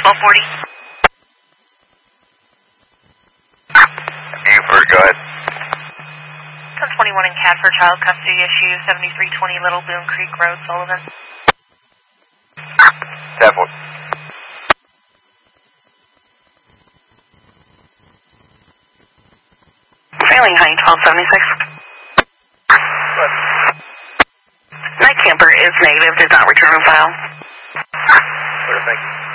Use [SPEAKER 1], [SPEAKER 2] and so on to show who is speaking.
[SPEAKER 1] 1240.
[SPEAKER 2] Buford, go ahead.
[SPEAKER 1] 1021 in CAD for child custody issue, 7320 Little Boone Creek Road, Sullivan.
[SPEAKER 2] 10-4.
[SPEAKER 1] Failing Height, 1276.
[SPEAKER 2] Good.
[SPEAKER 1] Night camper is negative, did not return a file.
[SPEAKER 2] Thank you.